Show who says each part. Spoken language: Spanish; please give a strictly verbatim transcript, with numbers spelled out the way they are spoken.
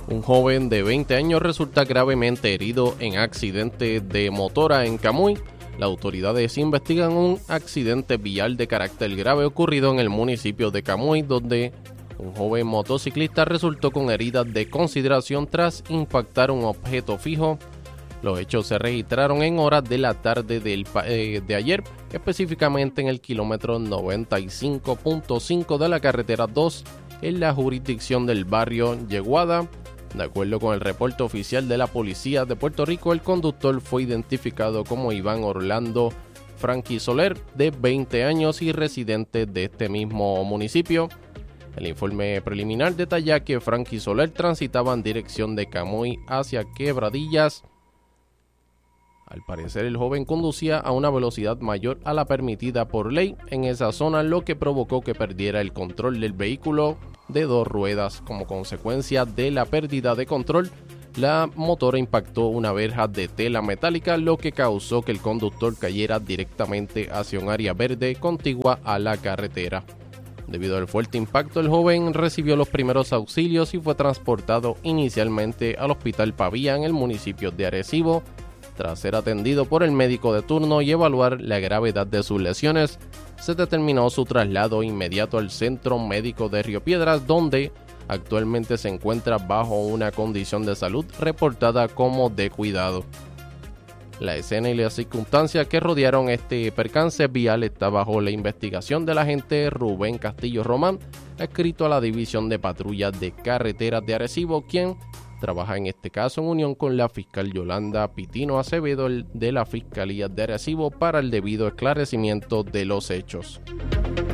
Speaker 1: Un joven de veinte años resulta gravemente herido en accidente de motora en Camuy. Las autoridades investigan un accidente vial de carácter grave ocurrido en el municipio de Camuy, donde un joven motociclista resultó con heridas de consideración tras impactar un objeto fijo. Los hechos se registraron en horas de la tarde del, eh, de ayer, específicamente en el kilómetro noventa y cinco punto cinco de la carretera dos, en la jurisdicción del barrio Yeguada. De acuerdo con el reporte oficial de la Policía de Puerto Rico, el conductor fue identificado como Iván Orlando Frankie Soler, de veinte años y residente de este mismo municipio. El informe preliminar detalla que Frankie Soler transitaba en dirección de Camuy hacia Quebradillas. Al parecer, el joven conducía a una velocidad mayor a la permitida por ley en esa zona, lo que provocó que perdiera el control del vehículo de dos ruedas. Como consecuencia de la pérdida de control, la motora impactó una verja de tela metálica, lo que causó que el conductor cayera directamente hacia un área verde contigua a la carretera. Debido al fuerte impacto, el joven recibió los primeros auxilios y fue transportado inicialmente al Hospital Pavía en el municipio de Arecibo. Tras ser atendido por el médico de turno y evaluar la gravedad de sus lesiones, se determinó su traslado inmediato al Centro Médico de Río Piedras, donde actualmente se encuentra bajo una condición de salud reportada como de cuidado. La escena y las circunstancias que rodearon este percance vial está bajo la investigación del agente Rubén Castillo Román, adscrito a la División de Patrullas de Carreteras de Arecibo, quien trabaja en este caso en unión con la fiscal Yolanda Pitino Acevedo de la Fiscalía de Arecibo para el debido esclarecimiento de los hechos.